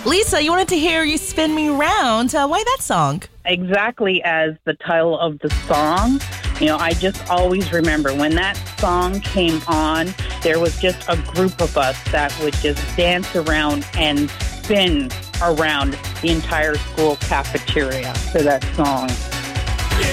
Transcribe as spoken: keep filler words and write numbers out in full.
Lisa, you wanted to hear You Spin Me Round. Uh, why that song? Exactly as the title of the song. You know, I just always remember when that song came on, there was just a group of us that would just dance around and spin around the entire school cafeteria to that song.